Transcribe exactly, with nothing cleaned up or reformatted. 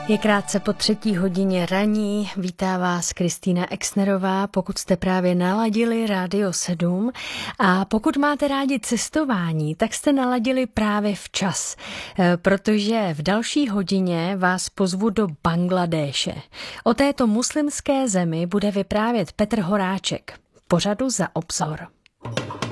Je krátce po třetí hodině raní, vítá vás Kristýna Exnerová, pokud jste právě naladili Rádio sedm a pokud máte rádi cestování, tak jste naladili právě včas, protože v další hodině vás pozvu do Bangladéše. O této muslimské zemi bude vyprávět Petr Horáček. Pořadu Za obzor.